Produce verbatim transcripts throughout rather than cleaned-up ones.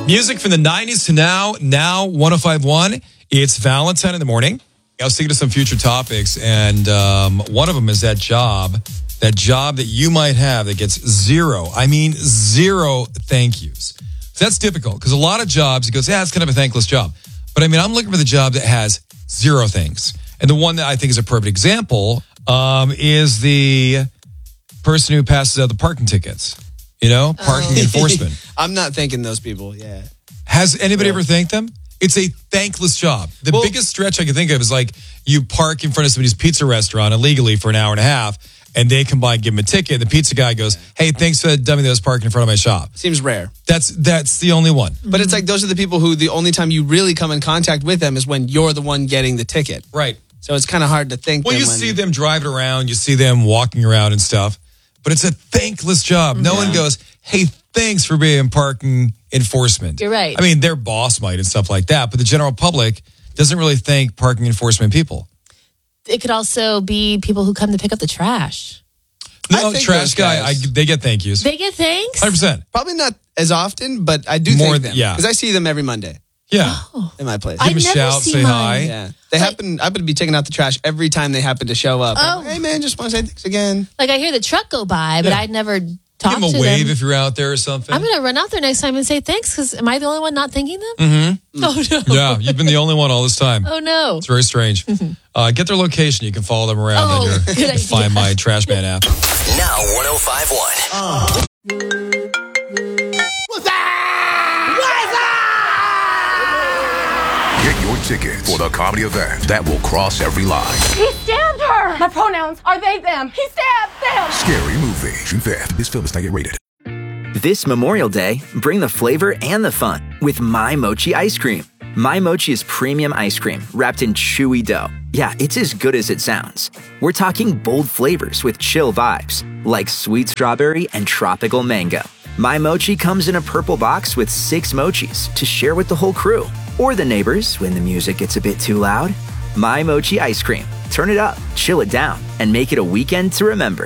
Music from the nineties to now, now one oh five point one. It's Valentine in the morning. I was thinking of some future topics, and um, one of them is that job, that job that you might have that gets zero, I mean zero thank yous. So that's difficult, because a lot of jobs, it goes, yeah, it's kind of a thankless job. But I mean, I'm looking for the job that has zero things. And the one that I think is a perfect example um, is the person who passes out the parking tickets. You know, parking oh. enforcement. I'm not thanking those people, yeah. Has anybody yeah. ever thanked them? It's a thankless job. The well, biggest stretch I can think of is like you park in front of somebody's pizza restaurant illegally for an hour and a half, and they come by and give them a ticket. The pizza guy goes, hey, thanks for that dummy that was parking in front of my shop. Seems rare. That's that's the only one. But it's like those are the people who the only time you really come in contact with them is when you're the one getting the ticket. Right. So it's kind of hard to thank well, them. Well, you when... see them driving around. You see them walking around and stuff. But it's a thankless job. No yeah. one goes, hey, thanks for being parking enforcement. You're right. I mean, their boss might and stuff like that, but the general public doesn't really thank parking enforcement people. It could also be people who come to pick up the trash. No, trash guy, I, they get thank yous. They get thanks? one hundred percent. Probably not as often, but I do More, thank them. Yeah. Because I see them every Monday. Yeah. Oh. In my place. Give them a never shout, say mine. hi. Yeah. They like, happen, I would be taking out the trash every time they happen to show up. Oh. Like, hey, man, just want to say thanks again. Like, I hear the truck go by, but yeah. I'd never talk to them. Give them a wave if you're out there or something. I'm going to run out there next time and say thanks, because am I the only one not thanking them? Mm-hmm. Oh, no. Yeah, you've been the only one all this time. Oh, no. It's very strange. Mm-hmm. Uh, get their location. You can follow them around oh, on your good idea. Find My Trash Man app. Now one oh five point one. Oh. What's that? Get your ticket for the comedy event that will cross every line. He stabbed her! My pronouns are they, them. He stabbed them! Scary Movie. June fifth. This film is not yet rated. This Memorial Day, bring the flavor and the fun with My Mochi ice cream. My Mochi is premium ice cream wrapped in chewy dough. Yeah, it's as good as it sounds. We're talking bold flavors with chill vibes, like sweet strawberry and tropical mango. My Mochi comes in a purple box with six mochis to share with the whole crew. Or the neighbors when the music gets a bit too loud. My Mochi ice cream. Turn it up, chill it down, and make it a weekend to remember.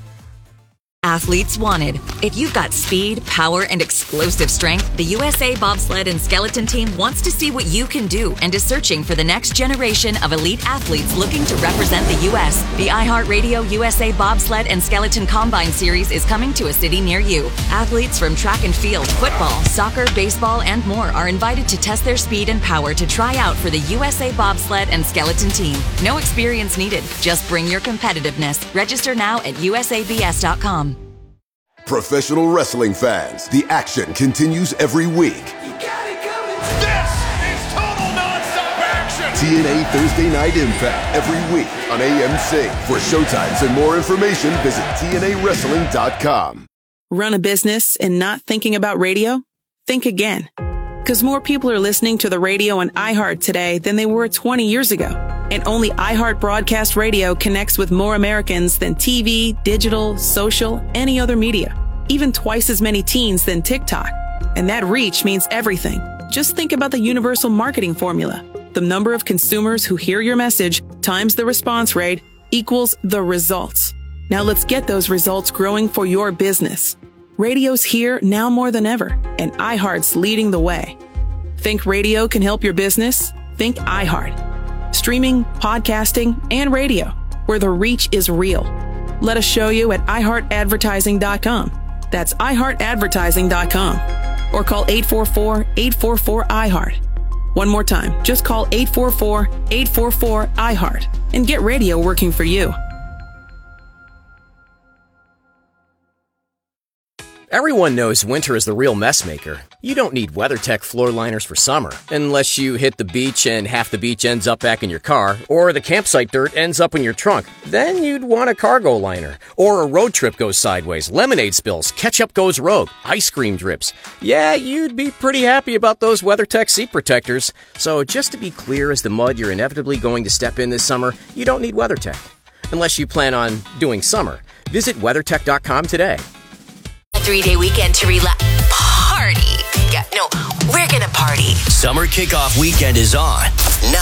Athletes wanted. If you've got speed, power, and explosive strength, the U S A Bobsled and Skeleton Team wants to see what you can do and is searching for the next generation of elite athletes looking to represent the U S The iHeartRadio U S A Bobsled and Skeleton Combine Series is coming to a city near you. Athletes from track and field, football, soccer, baseball, and more are invited to test their speed and power to try out for the U S A Bobsled and Skeleton Team. No experience needed. Just bring your competitiveness. Register now at U S A B S dot com. Professional wrestling fans, the action continues every week. You got it coming. This is total nonstop action. T N A Thursday Night Impact every week on A M C. For showtimes and more information, visit T N A wrestling dot com. Run a business and not thinking about radio? Think again. Because more people are listening to the radio on iHeart today than they were twenty years ago. And only iHeart Broadcast Radio connects with more Americans than T V, digital, social, any other media. Even twice as many teens than TikTok. And that reach means everything. Just think about the universal marketing formula. The number of consumers who hear your message times the response rate equals the results. Now let's get those results growing for your business. Radio's here now more than ever, and iHeart's leading the way. Think radio can help your business? Think iHeart. Streaming, podcasting, and radio, where the reach is real. Let us show you at i heart advertising dot com. That's i heart advertising dot com. Or call eight four four, eight four four, I heart. One more time, just call eight four four, eight four four, I heart and get radio working for you. Everyone knows winter is the real mess maker. You don't need WeatherTech floor liners for summer, unless you hit the beach and half the beach ends up back in your car, or the campsite dirt ends up in your trunk. Then you'd want a cargo liner. Or a road trip goes sideways, lemonade spills, ketchup goes rogue, ice cream drips. Yeah, you'd be pretty happy about those WeatherTech seat protectors. So just to be clear as the mud you're inevitably going to step in this summer, you don't need WeatherTech. Unless you plan on doing summer. Visit weathertech dot com today. A three-day weekend to relax. Party. Yeah, no, we're gonna party. Summer kickoff weekend is on. Now